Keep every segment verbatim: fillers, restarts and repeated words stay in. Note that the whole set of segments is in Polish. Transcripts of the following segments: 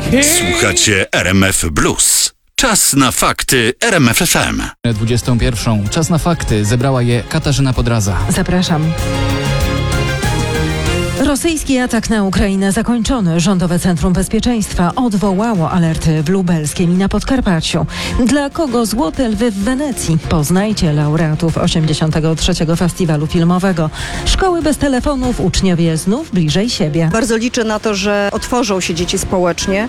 Słuchacie R M F Blues. Czas na fakty R M F F M. dwudziestą pierwszą. Czas na fakty. Zebrała je Katarzyna Podraza. Zapraszam. Rosyjski atak na Ukrainę zakończony. Rządowe Centrum Bezpieczeństwa odwołało alerty w Lubelskiem i na Podkarpaciu. Dla kogo Złote Lwy w Wenecji? Poznajcie laureatów osiemdziesiątego trzeciego Festiwalu Filmowego. Szkoły bez telefonów, uczniowie znów bliżej siebie. Bardzo liczę na to, że otworzą się dzieci społecznie.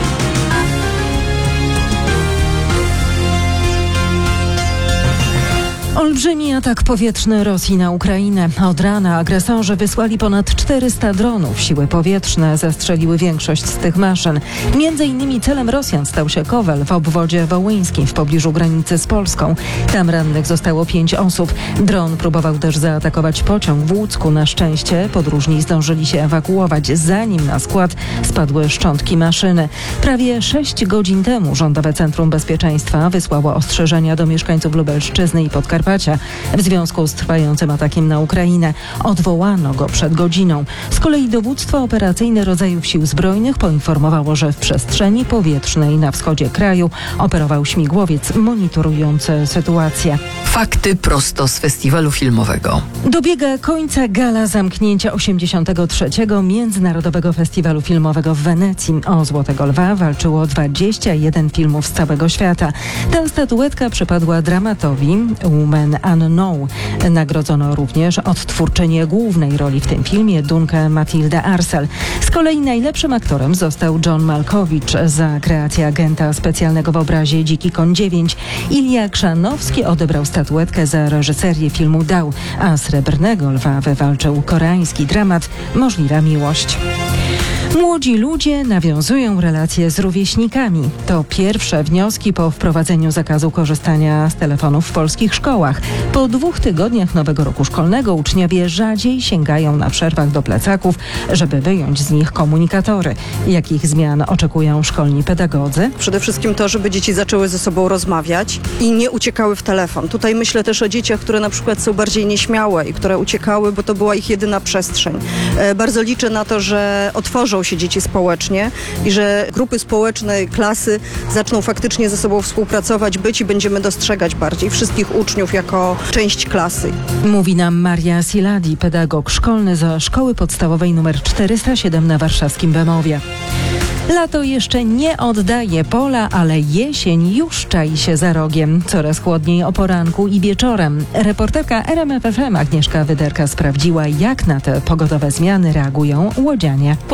Olbrzymi atak powietrzny Rosji na Ukrainę. Od rana agresorzy wysłali ponad czterysta dronów. Siły powietrzne zestrzeliły większość z tych maszyn. Między innymi celem Rosjan stał się Kowel w obwodzie wołyńskim w pobliżu granicy z Polską. Tam rannych zostało pięć osób. Dron próbował też zaatakować pociąg w Łucku. Na szczęście podróżni zdążyli się ewakuować, zanim na skład spadły szczątki maszyny. Prawie sześć godzin temu Rządowe Centrum Bezpieczeństwa wysłało ostrzeżenia do mieszkańców Lubelszczyzny i Podkarpacia w związku z trwającym atakiem na Ukrainę. Odwołano go przed godziną. Z kolei dowództwo operacyjne rodzajów sił zbrojnych poinformowało, że w przestrzeni powietrznej na wschodzie kraju operował śmigłowiec monitorujący sytuację. Fakty prosto z festiwalu filmowego. Dobiega końca gala zamknięcia osiemdziesiątego trzeciego Międzynarodowego Festiwalu Filmowego w Wenecji. O Złotego Lwa walczyło dwadzieścia jeden filmów z całego świata. Ta statuetka przypadła dramatowi Woman Unknown. Nagrodzono również odtwórczynię głównej roli w tym filmie, Dunkę Matildę Arcel. Z kolei najlepszym aktorem został John Malkowicz za kreację agenta specjalnego w obrazie Dziki Koń dziewięć. Ilja Krzanowski odebrał statuetkę za reżyserię filmu Dał, a Srebrnego Lwa wywalczył koreański dramat Możliwa miłość. Młodzi ludzie nawiązują relacje z rówieśnikami. To pierwsze wnioski po wprowadzeniu zakazu korzystania z telefonów w polskich szkołach. Po dwóch tygodniach nowego roku szkolnego uczniowie rzadziej sięgają na przerwach do plecaków, żeby wyjąć z nich komunikatory. Jakich zmian oczekują szkolni pedagodzy? Przede wszystkim to, żeby dzieci zaczęły ze sobą rozmawiać i nie uciekały w telefon. Tutaj myślę też o dzieciach, które na przykład są bardziej nieśmiałe i które uciekały, bo to była ich jedyna przestrzeń. E, bardzo liczę na to, że otworzą się dzieci społecznie i że grupy społeczne, klasy zaczną faktycznie ze sobą współpracować, być i będziemy dostrzegać bardziej wszystkich uczniów jako część klasy. Mówi nam Maria Siladi, pedagog szkolny ze Szkoły Podstawowej nr czterysta siedem na warszawskim Bemowie. Lato jeszcze nie oddaje pola, ale jesień już czai się za rogiem. Coraz chłodniej o poranku i wieczorem. Reporterka R M F F M Agnieszka Wyderka sprawdziła, jak na te pogodowe zmiany reagują łodzianie.